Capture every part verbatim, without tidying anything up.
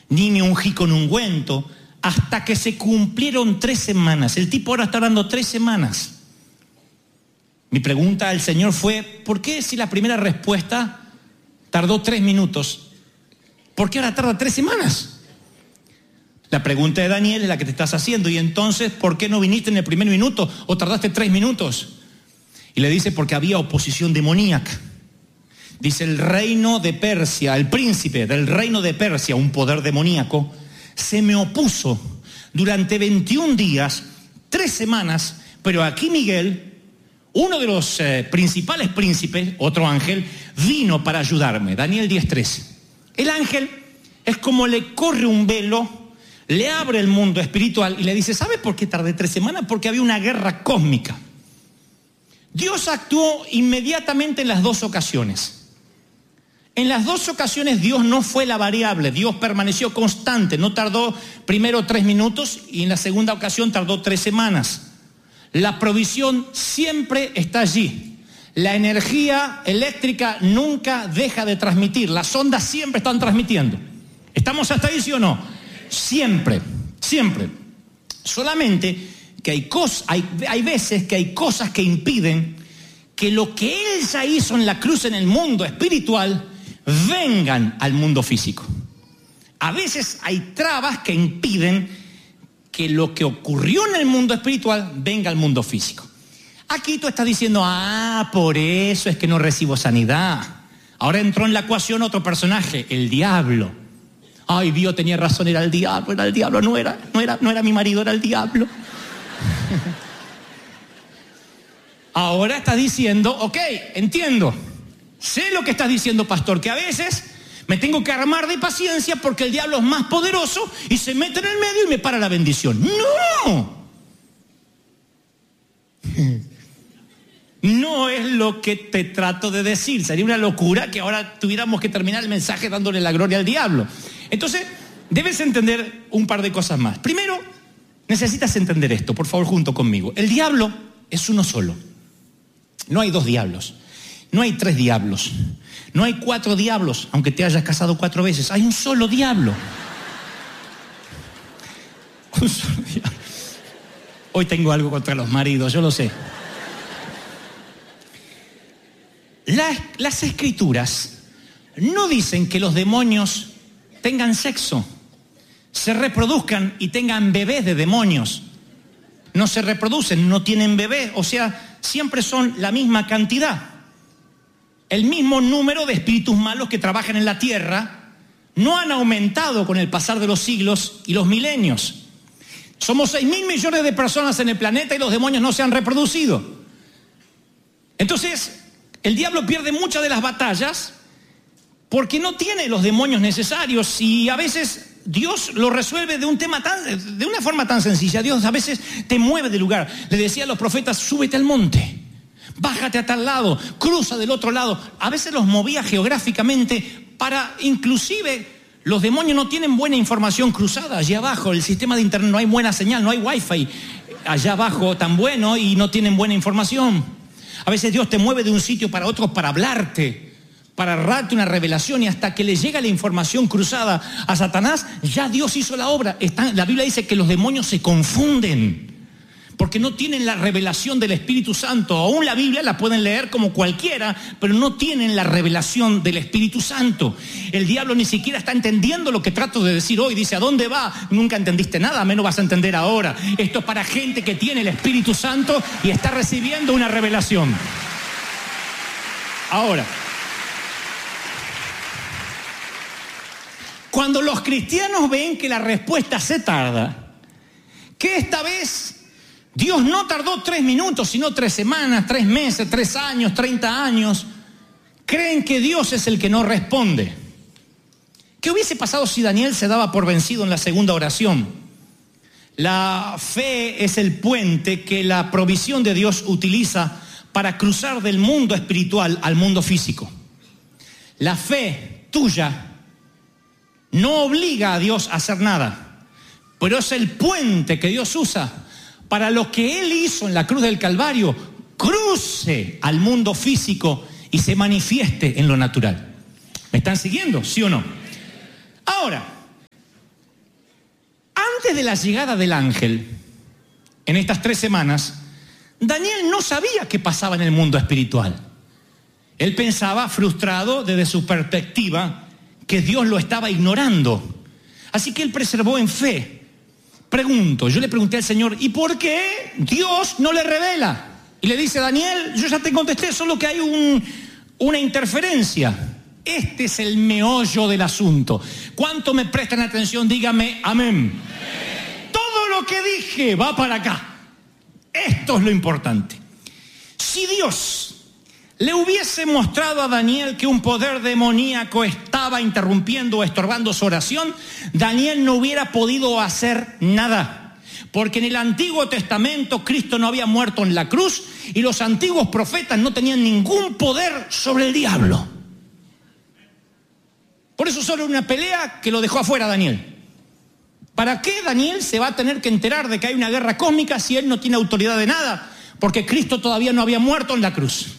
ni me ungí con ungüento, hasta que se cumplieron tres semanas. El tipo ahora está orando tres semanas. Mi pregunta al Señor fue, ¿por qué si la primera respuesta tardó tres minutos? ¿Por qué ahora tarda tres semanas? La pregunta de Daniel es la que te estás haciendo. Y entonces, ¿por qué no viniste en el primer minuto o tardaste tres minutos? Y le dice, porque había oposición demoníaca. Dice, el reino de Persia, el príncipe del reino de Persia, un poder demoníaco, se me opuso durante veintiún días, tres semanas, pero aquí Miguel, uno de los eh, principales príncipes, otro ángel, vino para ayudarme. Daniel diez trece. El ángel es como le corre un velo, le abre el mundo espiritual y le dice, ¿sabe por qué tardé tres semanas? Porque había una guerra cósmica. Dios actuó inmediatamente en las dos ocasiones. En las dos ocasiones Dios no fue la variable, Dios permaneció constante, no tardó primero tres minutos y en la segunda ocasión tardó tres semanas. La provisión siempre está allí. La energía eléctrica nunca deja de transmitir. Las ondas siempre están transmitiendo. ¿Estamos hasta ahí, sí o no? Siempre, siempre. Solamente que hay, cosas, hay, hay veces que hay cosas que impiden que lo que Él ya hizo en la cruz en el mundo espiritual vengan al mundo físico. A veces hay trabas que impiden que lo que ocurrió en el mundo espiritual venga al mundo físico. Aquí tú estás diciendo, ah, por eso es que no recibo sanidad. Ahora entró en la ecuación otro personaje, el diablo. Ay, Dios tenía razón, era el diablo, era el diablo, no era, no era, no era mi marido, era el diablo. Ahora estás diciendo, ok, entiendo. Sé lo que estás diciendo, pastor, que a veces me tengo que armar de paciencia porque el diablo es más poderoso y se mete en el medio y me para la bendición. ¡No! No es lo que te trato de decir. Sería una locura que ahora tuviéramos que terminar el mensaje dándole la gloria al diablo. Entonces, debes entender un par de cosas más. Primero, necesitas entender esto, por favor, junto conmigo. El diablo es uno solo. No hay dos diablos. No hay tres diablos. No hay cuatro diablos, aunque te hayas casado cuatro veces. Hay un solo diablo. Un solo diablo. Hoy tengo algo contra los maridos, yo lo sé. Las, las escrituras no dicen que los demonios tengan sexo, se reproduzcan y tengan bebés de demonios. No se reproducen, no tienen bebés, o sea, siempre son la misma cantidad. El mismo número de espíritus malos que trabajan en la tierra no han aumentado con el pasar de los siglos y los milenios. Somos seis mil millones de personas en el planeta y los demonios no se han reproducido. Entonces, el diablo pierde muchas de las batallas porque no tiene los demonios necesarios y a veces Dios lo resuelve de un tema tan, de una forma tan sencilla. Dios a veces te mueve de lugar. Le decía a los profetas, súbete al monte. Bájate a tal lado, cruza del otro lado. A veces los movía geográficamente para, inclusive, los demonios no tienen buena información cruzada. Allá abajo, el sistema de internet, no hay buena señal, no hay wifi. Allá abajo tan bueno y no tienen buena información. A veces Dios te mueve de un sitio para otro para hablarte, para darte una revelación y hasta que le llega la información cruzada a Satanás, ya Dios hizo la obra. Está, la Biblia dice que los demonios se confunden. Porque no tienen la revelación del Espíritu Santo. Aún la Biblia la pueden leer como cualquiera, pero no tienen la revelación del Espíritu Santo. El diablo ni siquiera está entendiendo lo que trato de decir hoy. Dice, ¿a dónde va? Nunca entendiste nada, menos vas a entender ahora. Esto es para gente que tiene el Espíritu Santo y está recibiendo una revelación. Ahora, cuando los cristianos ven que la respuesta se tarda, que esta vez Dios no tardó tres minutos, sino tres semanas, tres meses, tres años, treinta años. Creen que Dios es el que no responde. ¿Qué hubiese pasado si Daniel se daba por vencido en la segunda oración? La fe es el puente que la provisión de Dios utiliza para cruzar del mundo espiritual al mundo físico. La fe tuya no obliga a Dios a hacer nada, pero es el puente que Dios usa para lo que Él hizo en la cruz del Calvario, cruce al mundo físico y se manifieste en lo natural. ¿Me están siguiendo? ¿Sí o no? Ahora, antes de la llegada del ángel, en estas tres semanas, Daniel no sabía qué pasaba en el mundo espiritual. Él pensaba, frustrado desde su perspectiva, que Dios lo estaba ignorando. Así que él preservó en fe. Pregunto, yo le pregunté al Señor, ¿y por qué Dios no le revela? Y le dice, Daniel, yo ya te contesté, solo que hay un, una interferencia. Este es el meollo del asunto. ¿Cuánto me prestan atención? Dígame amén. Amén. Todo lo que dije va para acá. Esto es lo importante. Si Dios le hubiese mostrado a Daniel que un poder demoníaco estaba interrumpiendo o estorbando su oración, Daniel no hubiera podido hacer nada. Porque en el Antiguo Testamento Cristo no había muerto en la cruz y los antiguos profetas no tenían ningún poder sobre el diablo. Por eso solo una pelea que lo dejó afuera Daniel. ¿Para qué Daniel se va a tener que enterar de que hay una guerra cósmica si él no tiene autoridad de nada? Porque Cristo todavía no había muerto en la cruz.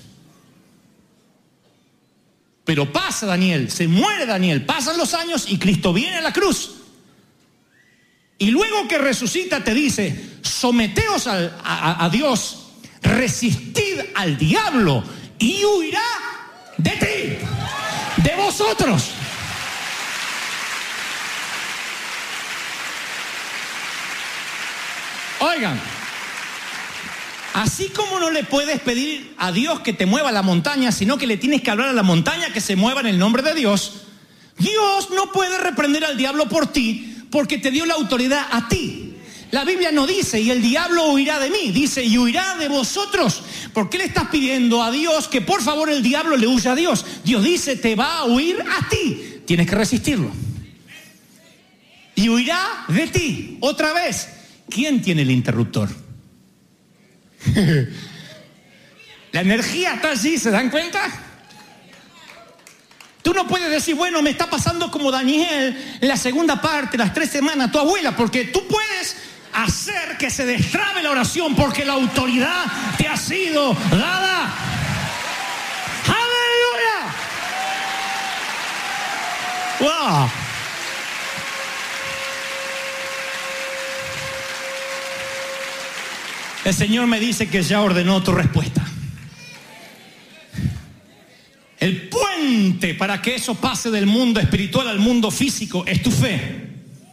Pero pasa Daniel, se muere Daniel, pasan los años y Cristo viene a la cruz. Y luego que resucita te dice, someteos al, a, a Dios, resistid al diablo y huirá de ti, de vosotros. Oigan, así como no le puedes pedir a Dios que te mueva la montaña, sino que le tienes que hablar a la montaña que se mueva en el nombre de Dios, Dios no puede reprender al diablo por ti porque te dio la autoridad a ti. La Biblia no dice, y el diablo huirá de mí, dice, y huirá de vosotros. ¿Por qué le estás pidiendo a Dios que por favor el diablo le huya a Dios? Dios dice, te va a huir a ti. Tienes que resistirlo. Y huirá de ti. Otra vez, ¿quién tiene el interruptor? La energía está allí, ¿se dan cuenta? Tú no puedes decir, bueno, me está pasando como Daniel en la segunda parte, las tres semanas, tu abuela, porque tú puedes hacer que se destrabe la oración porque la autoridad te ha sido dada. ¡Aleluya! ¡Wow! El Señor me dice que ya ordenó tu respuesta. El puente para que eso pase del mundo espiritual al mundo físico es tu fe.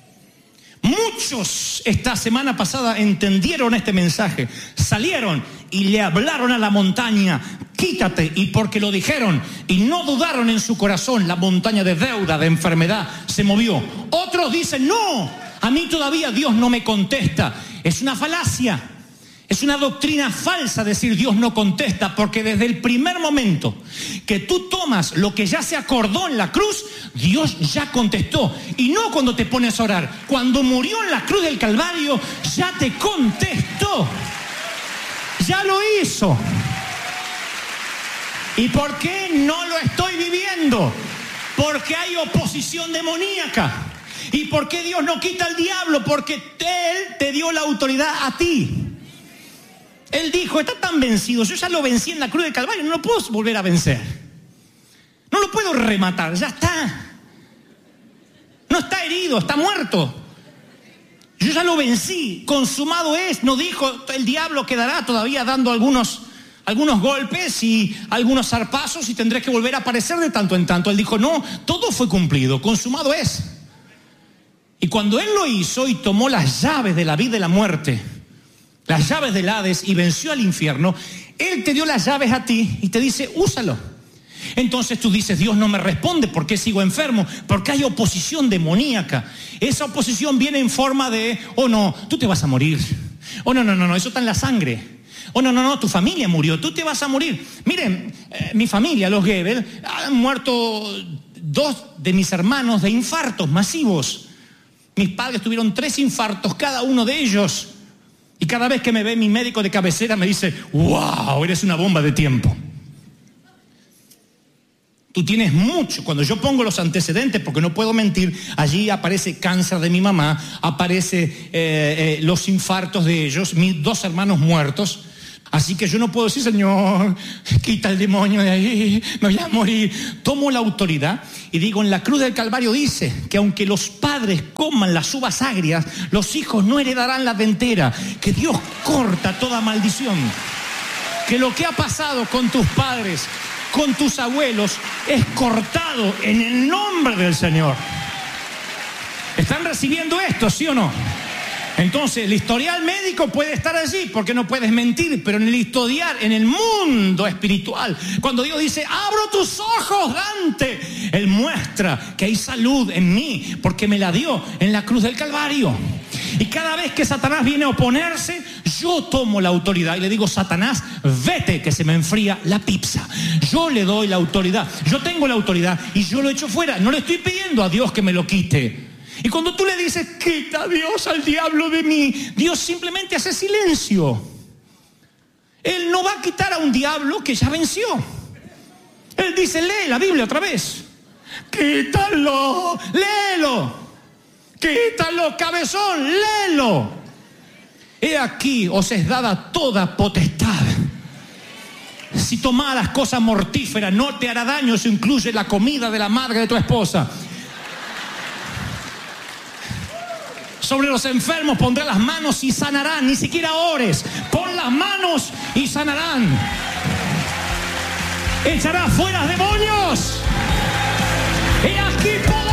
Muchos esta semana pasada entendieron este mensaje, salieron y le hablaron a la montaña, quítate, y porque lo dijeron y no dudaron en su corazón, la montaña de deuda, de enfermedad, se movió. Otros dicen, no, a mí todavía Dios no me contesta. Es una falacia. Es una doctrina falsa decir Dios no contesta, porque desde el primer momento que tú tomas lo que ya se acordó en la cruz, Dios ya contestó. Y no cuando te pones a orar, cuando murió en la cruz del Calvario, ya te contestó. Ya lo hizo. ¿Y por qué no lo estoy viviendo? Porque hay oposición demoníaca. ¿Y por qué Dios no quita al diablo? Porque Él te dio la autoridad a ti. Él dijo, está tan vencido, yo ya lo vencí en la cruz del Calvario, no lo puedo volver a vencer. No lo puedo rematar, ya está. No está herido, está muerto. Yo ya lo vencí, consumado es. No dijo, el diablo quedará todavía dando algunos, algunos golpes y algunos zarpazos y tendré que volver a aparecer de tanto en tanto. Él dijo, no, todo fue cumplido, consumado es. Y cuando Él lo hizo y tomó las llaves de la vida y la muerte, las llaves del Hades, y venció al infierno, Él te dio las llaves a ti y te dice, úsalo. Entonces tú dices, Dios no me responde, ¿por qué sigo enfermo? Porque hay oposición demoníaca. Esa oposición viene en forma de, oh no, tú te vas a morir. Oh no, no, no, no, eso está en la sangre. Oh no, no, no, tu familia murió, tú te vas a morir. Miren, eh, mi familia, los Gebel, han muerto dos de mis hermanos de infartos masivos. Mis padres tuvieron tres infartos, cada uno de ellos. Y cada vez que me ve mi médico de cabecera me dice, wow, eres una bomba de tiempo. Tú tienes mucho. Cuando yo pongo los antecedentes, porque no puedo mentir, allí aparece cáncer de mi mamá, aparece eh, eh, los infartos de ellos, mis dos hermanos muertos. Así que yo no puedo decir, Señor, quita el demonio de ahí, me voy a morir. Tomo la autoridad y digo, en la cruz del Calvario dice que aunque los padres coman las uvas agrias, los hijos no heredarán la ventera. Que Dios corta toda maldición. Que lo que ha pasado con tus padres, con tus abuelos, es cortado en el nombre del Señor. ¿Están recibiendo esto, sí o no? Entonces, el historial médico puede estar allí porque no puedes mentir, pero en el historial, en el mundo espiritual, cuando Dios dice, abro tus ojos, Dante, Él muestra que hay salud en mí porque me la dio en la cruz del Calvario. Y cada vez que Satanás viene a oponerse, yo tomo la autoridad y le digo, Satanás, vete que se me enfría la pizza. Yo le doy la autoridad, yo tengo la autoridad y yo lo echo fuera. No le estoy pidiendo a Dios que me lo quite. Y cuando tú le dices, quita a Dios al diablo de mí, Dios simplemente hace silencio. Él no va a quitar a un diablo que ya venció. Él dice, lee la Biblia otra vez. Quítalo, léelo. Quítalo, cabezón, léelo. He aquí os es dada toda potestad. Si tomaras cosas mortíferas, no te hará daño. Eso incluye la comida de la madre de tu esposa. Sobre los enfermos pondré las manos y sanarán. Ni siquiera ores. Pon las manos y sanarán. Echará fuera demonios. He aquí